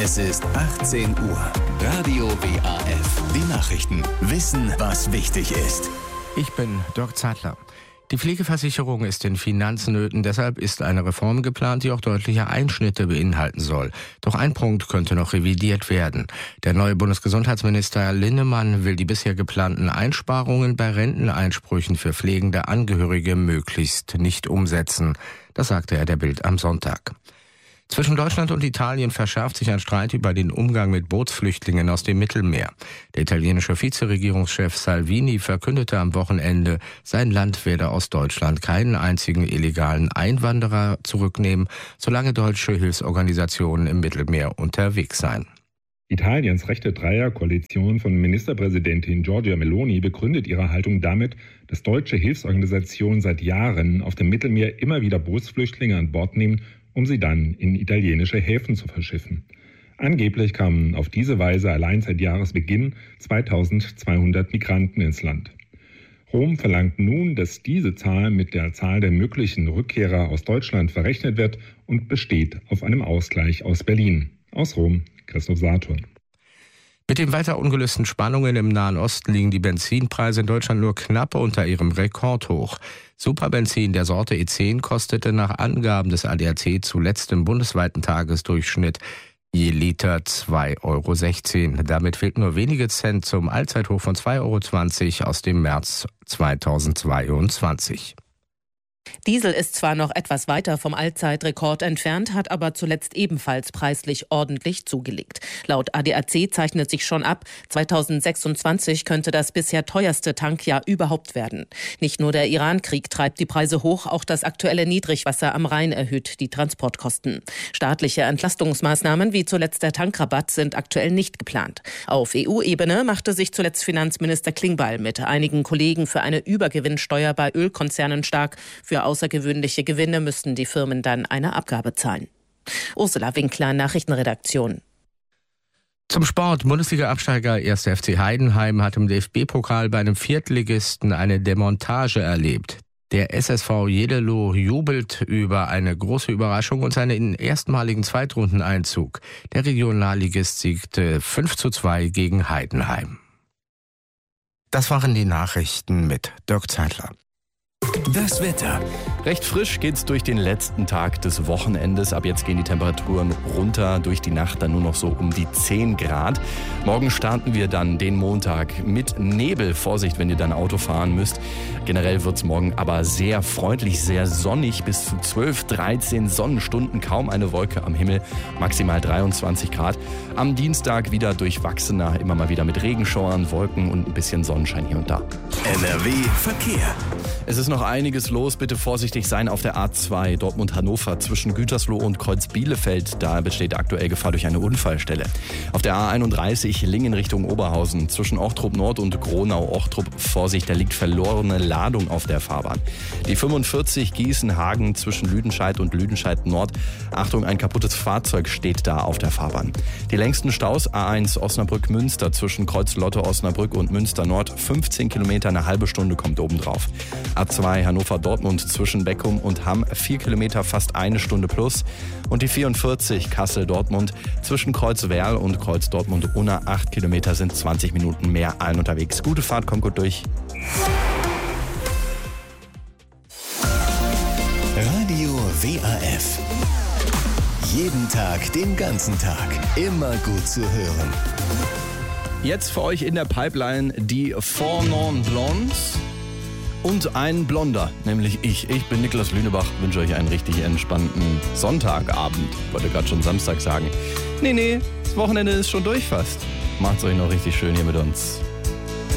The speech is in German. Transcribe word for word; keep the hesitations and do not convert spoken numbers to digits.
Es ist achtzehn Uhr. Radio W A F. Die Nachrichten. Wissen, was wichtig ist. Ich bin Dirk Zeitler. Die Pflegeversicherung ist in Finanznöten, deshalb ist eine Reform geplant, die auch deutliche Einschnitte beinhalten soll. Doch ein Punkt könnte noch revidiert werden. Der neue Bundesgesundheitsminister Linnemann will die bisher geplanten Einsparungen bei Renteneinsprüchen für pflegende Angehörige möglichst nicht umsetzen. Das sagte er der Bild am Sonntag. Zwischen Deutschland und Italien verschärft sich ein Streit über den Umgang mit Bootsflüchtlingen aus dem Mittelmeer. Der italienische Vizeregierungschef Salvini verkündete am Wochenende, sein Land werde aus Deutschland keinen einzigen illegalen Einwanderer zurücknehmen, solange deutsche Hilfsorganisationen im Mittelmeer unterwegs seien. Italiens rechte Dreierkoalition von Ministerpräsidentin Giorgia Meloni begründet ihre Haltung damit, dass deutsche Hilfsorganisationen seit Jahren auf dem Mittelmeer immer wieder Bootsflüchtlinge an Bord nehmen, um sie dann in italienische Häfen zu verschiffen. Angeblich kamen auf diese Weise allein seit Jahresbeginn zweitausendzweihundert Migranten ins Land. Rom verlangt nun, dass diese Zahl mit der Zahl der möglichen Rückkehrer aus Deutschland verrechnet wird und besteht auf einem Ausgleich aus Berlin. Aus Rom, Christoph Saturn. Mit den weiter ungelösten Spannungen im Nahen Osten liegen die Benzinpreise in Deutschland nur knapp unter ihrem Rekordhoch. Superbenzin der Sorte E zehn kostete nach Angaben des A D A C zuletzt im bundesweiten Tagesdurchschnitt je Liter zwei Euro sechzehn. Damit fehlt nur wenige Cent zum Allzeithoch von zwei Euro zwanzig aus dem März zweitausendzweiundzwanzig. Diesel ist zwar noch etwas weiter vom Allzeitrekord entfernt, hat aber zuletzt ebenfalls preislich ordentlich zugelegt. Laut A D A C zeichnet sich schon ab, zweitausendsechsundzwanzig könnte das bisher teuerste Tankjahr überhaupt werden. Nicht nur der Iran-Krieg treibt die Preise hoch, auch das aktuelle Niedrigwasser am Rhein erhöht die Transportkosten. Staatliche Entlastungsmaßnahmen wie zuletzt der Tankrabatt sind aktuell nicht geplant. Auf E U-Ebene machte sich zuletzt Finanzminister Klingbeil mit einigen Kollegen für eine Übergewinnsteuer bei Ölkonzernen stark. Für außergewöhnliche Gewinne müssten die Firmen dann eine Abgabe zahlen. Ursula Winkler, Nachrichtenredaktion. Zum Sport. Bundesliga-Absteiger erster F C Heidenheim hat im D F B-Pokal bei einem Viertligisten eine Demontage erlebt. Der S S V Jedelo jubelt über eine große Überraschung und seinen erstmaligen Zweitrundeneinzug. Der Regionalligist siegte fünf zu zwei gegen Heidenheim. Das waren die Nachrichten mit Dirk Zeitler. Das Wetter. Recht frisch geht's durch den letzten Tag des Wochenendes. Ab jetzt gehen die Temperaturen runter, durch die Nacht dann nur noch so um die zehn Grad. Morgen starten wir dann den Montag mit Nebel. Vorsicht, wenn ihr dann Auto fahren müsst. Generell wird's morgen aber sehr freundlich, sehr sonnig. Bis zu zwölf, dreizehn Sonnenstunden, kaum eine Wolke am Himmel. Maximal dreiundzwanzig Grad. Am Dienstag wieder durchwachsener, immer mal wieder mit Regenschauern, Wolken und ein bisschen Sonnenschein hier und da. N R W Verkehr. Es ist noch einiges los. Bitte vorsichtig sein auf der A zwei Dortmund-Hannover zwischen Gütersloh und Kreuz-Bielefeld. Da besteht aktuell Gefahr durch eine Unfallstelle. Auf der A einunddreißig Lingen Richtung Oberhausen zwischen Ochtrup Nord und Gronau-Ochtrup. Vorsicht, da liegt verlorene Ladung auf der Fahrbahn. Die fünfundvierzig Gießen-Hagen zwischen Lüdenscheid und Lüdenscheid Nord. Achtung, ein kaputtes Fahrzeug steht da auf der Fahrbahn. Die längsten Staus A eins Osnabrück-Münster zwischen Kreuz-Lotte-Osnabrück und Münster Nord. fünfzehn Kilometer, eine halbe Stunde kommt obendrauf. A zwei Hannover-Dortmund zwischen Beckum und Hamm, vier Kilometer, fast eine Stunde plus. Und die vierundvierzig Kassel-Dortmund zwischen Kreuz-Werl und Kreuz-Dortmund-Unna, acht Kilometer sind zwanzig Minuten mehr allen unterwegs. Gute Fahrt, kommt gut durch. Radio W A F. Jeden Tag, den ganzen Tag. Immer gut zu hören. Jetzt für euch in der Pipeline die Four Non Blondes. Und ein Blonder, nämlich ich. Ich bin Niklas Lünebach, wünsche euch einen richtig entspannten Sonntagabend. Wollte gerade schon Samstag sagen. Nee, nee, das Wochenende ist schon durch fast. Macht's euch noch richtig schön hier mit uns.